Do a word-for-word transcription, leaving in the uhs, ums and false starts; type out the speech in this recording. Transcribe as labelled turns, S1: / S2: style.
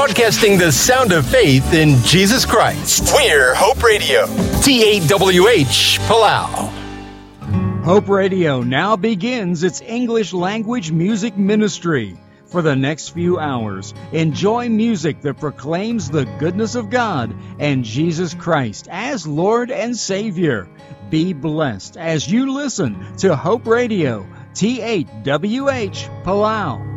S1: broadcasting the sound of faith in Jesus Christ. We're Hope Radio, T eight W H, Palau.
S2: Hope Radio now begins its English language music ministry. For the next few hours, enjoy music that proclaims the goodness of God and Jesus Christ as Lord and Savior. Be blessed as you listen to Hope Radio, T eight W H, Palau.